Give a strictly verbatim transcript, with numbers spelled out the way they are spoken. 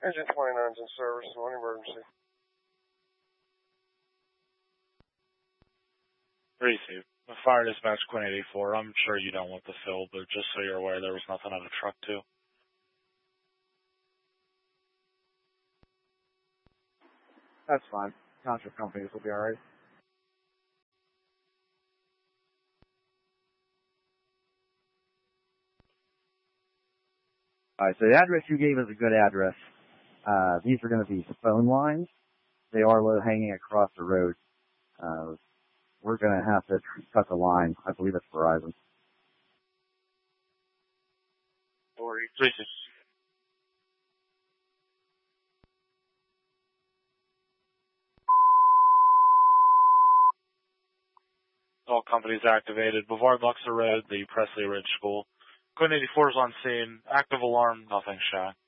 Engine twenty-nine's in service, no emergency. Receive. Fire dispatch Quinn eighty-four. I'm sure you don't want the fill, but just so you're aware, there was nothing on the truck, too. That's fine. Contract companies will be alright. Alright, so the address you gave is a good address. Uh, these are going to be phone lines. They are low hanging across the road. Uh, we're going to have to cut the line. I believe it's Verizon. Receive. All companies activated. Boulevard Luxor Road, the Presley Ridge School. Quinn eighty-four is on scene. Active alarm, nothing shot.